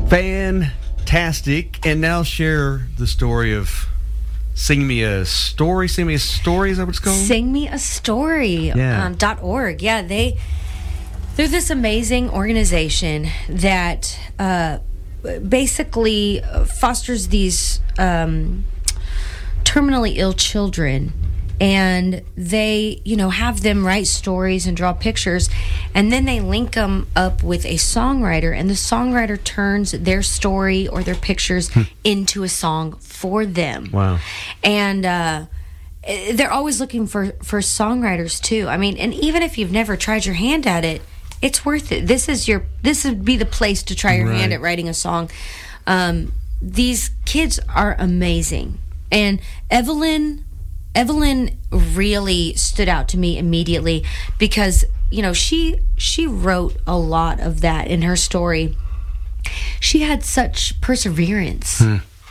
Fantastic. And now share the story of Sing Me a Story. Sing Me a Story, is that what it's called? Sing Me a Story. Yeah. .org. Yeah, they're this amazing organization that basically fosters these terminally ill children, and they have them write stories and draw pictures, and then they link them up with a songwriter, and the songwriter turns their story or their pictures into a song for them. Wow. And they're always looking for songwriters too. I mean, and even if you've never tried your hand at it, it's worth it. This would be the place to try your hand at writing a song. These kids are amazing. And Evelyn really stood out to me immediately because, she wrote a lot of that in her story. She had such perseverance.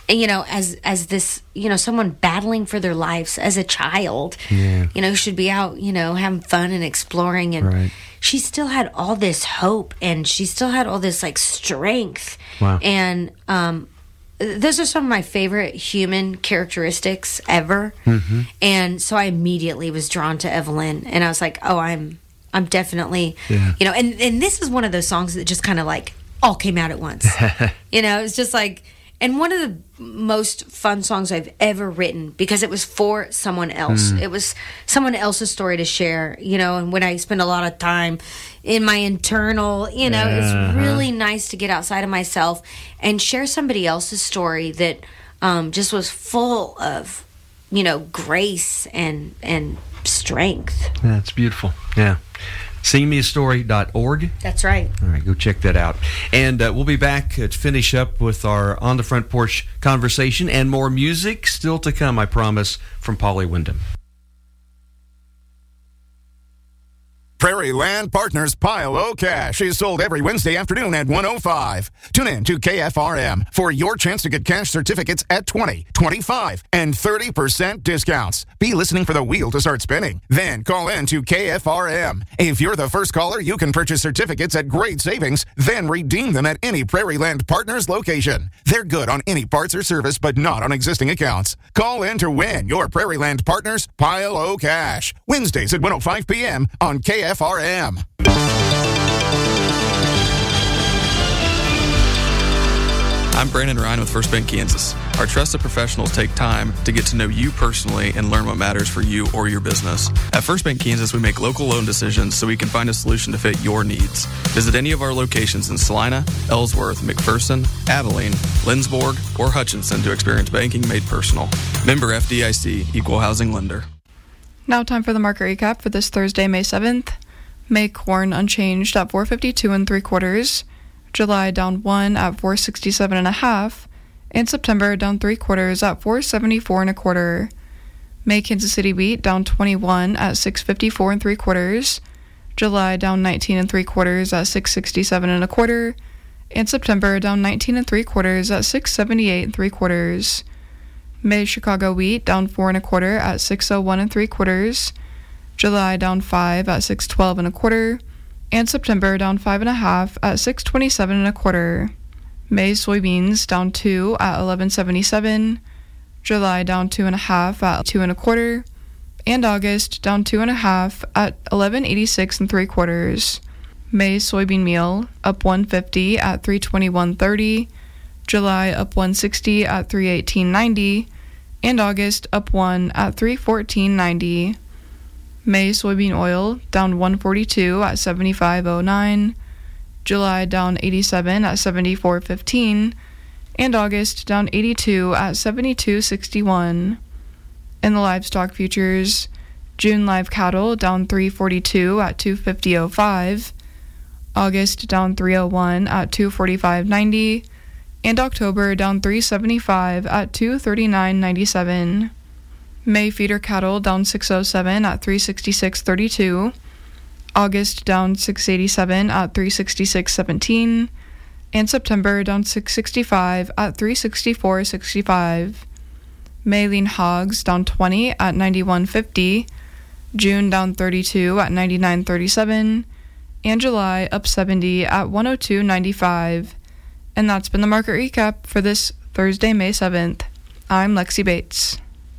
As this, someone battling for their lives as a child, should be out, having fun and exploring. And she still had all this hope, and she still had all this strength. Wow. And, those are some of my favorite human characteristics ever. Mm-hmm. And so I immediately was drawn to Evelyn, and I was like, oh, I'm definitely, and this is one of those songs that just kind of all came out at once. It's just and one of the most fun songs I've ever written because it was for someone else. It was someone else's story to share, and when I spend a lot of time in my internal, it's really nice to get outside of myself and share somebody else's story that just was full of, grace and strength. Yeah, it's beautiful. Yeah. SingMeAStory.org. That's right. All right, go check that out. And we'll be back to finish up with our On the Front Porch conversation and more music still to come, I promise, from Polly Wyndham. Prairie Land Partners Pile O Cash is sold every Wednesday afternoon at 1:05. Tune in to KFRM for your chance to get cash certificates at 20, 25, and 30% discounts. Be listening for the wheel to start spinning. Then call in to KFRM. If you're the first caller, you can purchase certificates at great savings, then redeem them at any Prairie Land Partners location. They're good on any parts or service, but not on existing accounts. Call in to win your Prairie Land Partners Pile O Cash. Wednesdays at 1:05 p.m. on KFRM. I'm Brandon Ryan with First Bank Kansas. Our trusted professionals take time to get to know you personally and learn what matters for you or your business. At First Bank Kansas, we make local loan decisions so we can find a solution to fit your needs. Visit any of our locations in Salina, Ellsworth, McPherson, Abilene, Lindsborg, or Hutchinson to experience banking made personal. Member FDIC, Equal Housing Lender. Now time for the market recap for this Thursday, May 7th. May corn unchanged at 4.52 3/4. July down 1 at 4.67 1/2. And September down 3/4 at 4.74 1/4. May Kansas City wheat down 21 at 6.54 3/4. July down 19 3/4 at 6.67 1/4. And September down 19 3/4 at 6.78 3/4. May Chicago wheat down 4 1/4 at 6.01 3/4. July down 5 at 6.12 1/4. And September down 5 1/2 at 6.27 1/4. May soybeans down 2 at 11.77. July down 2 1/2 at 2 1/4. And August down 2 1/2 at 11.86 3/4. May soybean meal up 1.50 at 3.21.30. July up 1.60 at 3.18.90, and August up 1 at 3.14.90. May soybean oil down 1.42 at 75.09, July down 87 at 74.15, and August down 82 at 72.61. In the livestock futures, June live cattle down 3.42 at 250.05, August down 3.01 at 245.90, and October down 3.75 at 239.97. May feeder cattle down 6.07 at 366.32. August down 6.87 at 366.17. And September down 6.65 at 364.65. May lean hogs down 20 at 91.50. June down 32 at 99.37. And July up 70 at 102.95. And that's been the market recap for this Thursday, May 7th. I'm Lexi Bates.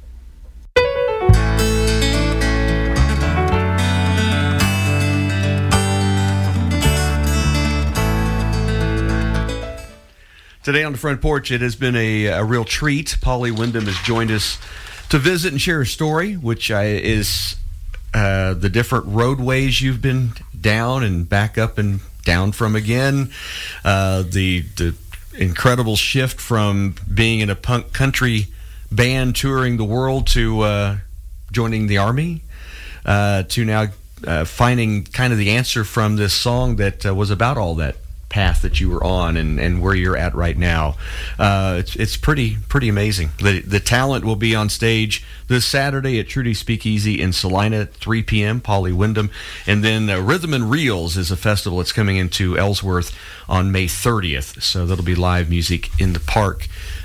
Today on the front porch, it has been a real treat. Polly Wyndham has joined us to visit and share her story, which is the different roadways you've been down and back up and down from again. The incredible shift from being in a punk country band touring the world to joining the Army, to now finding kind of the answer from this song that was about all that path that you were on and where you're at right now. It's pretty amazing. The talent will be on stage this Saturday at Trudy Speakeasy in Salina at 3 p.m. Polly Wyndham. And then Rhythm and Reels is a festival that's coming into Ellsworth on May 30th. So that'll be live music in the park.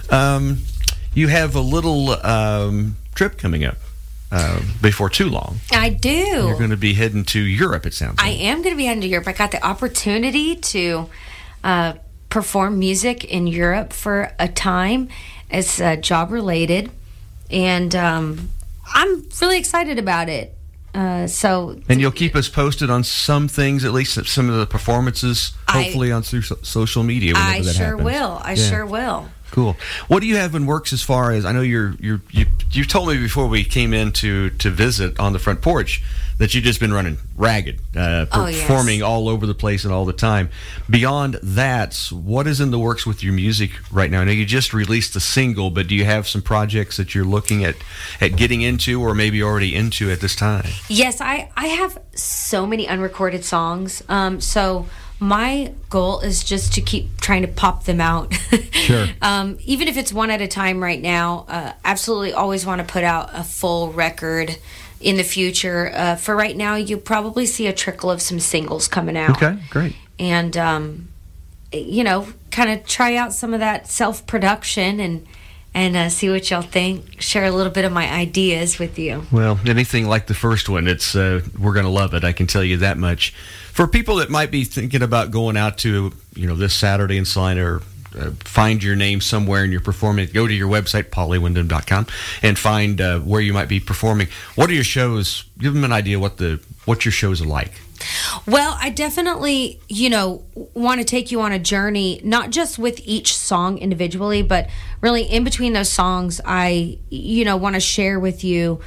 You have a little trip coming up before too long. I do. You're going to be heading to Europe, it sounds like. I am going to be heading to Europe. I got the opportunity to perform music in Europe for a time. It's job related, and I'm really excited about it. And you'll keep us posted on some things, at least some of the performances, hopefully on through social media whenever that happens. I sure will. Cool. What do you have in works as far as, I know you told me before we came in to visit on the front porch that you've just been running ragged, performing all over the place and all the time. Beyond that, what is in the works with your music right now? I know you just released a single, but do you have some projects that you're looking at getting into or maybe already into at this time? Yes, I have so many unrecorded songs. So my goal is just to keep trying to pop them out. Sure. Even if it's one at a time right now, absolutely always want to put out a full record in the future. For right now, you'll probably see a trickle of some singles coming out. Okay, great. And, kind of try out some of that self-production and see what y'all think. Share a little bit of my ideas with you. Well, anything like the first one, it's we're going to love it. I can tell you that much. For people that might be thinking about going out to, this Saturday in Salina or find your name somewhere and you're performing, go to your website, pollywyndham.com, and find where you might be performing. What are your shows? Give them an idea what your shows are like. Well, I definitely, want to take you on a journey, not just with each song individually, but really in between those songs, I, want to share with you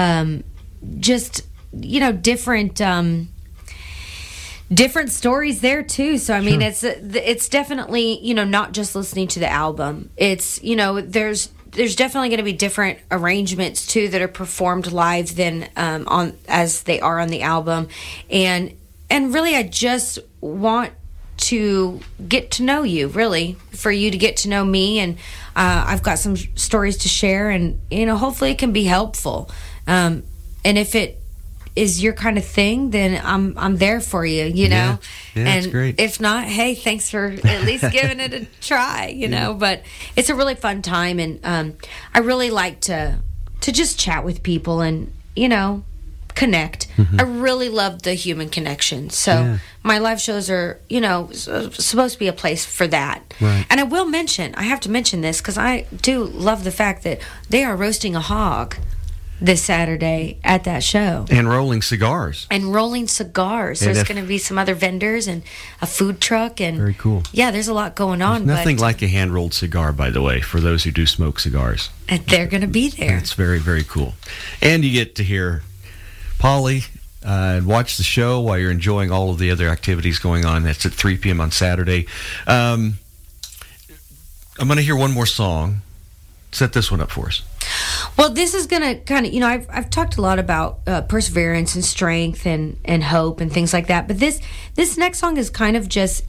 different stories there too. So I mean, it's definitely not just listening to the album. It's there's definitely going to be different arrangements too that are performed live than as they are on the album, and really I just want to get to know you, really, for you to get to know me, and I've got some stories to share, and hopefully it can be helpful, and if it is your kind of thing, then I'm there for you, Yeah, and that's great. If not, hey, thanks for at least giving it a try, but it's a really fun time, and I really like to just chat with people and connect. Mm-hmm. I really love the human connection, so my live shows are supposed to be a place for that. Right. And I have to mention this because I do love the fact that they are roasting a hog this Saturday at that show. And rolling cigars. There's going to be some other vendors and a food truck. And very cool. Yeah, there's a lot going on. There's nothing like a hand-rolled cigar, by the way, for those who do smoke cigars. And they're going to be there. It's very, very cool. And you get to hear Polly and watch the show while you're enjoying all of the other activities going on. That's at 3 p.m. on Saturday. I'm going to hear one more song. Set this one up for us. Well, this is going to kind of, I've talked a lot about perseverance and strength and hope and things like that. But this next song is kind of just,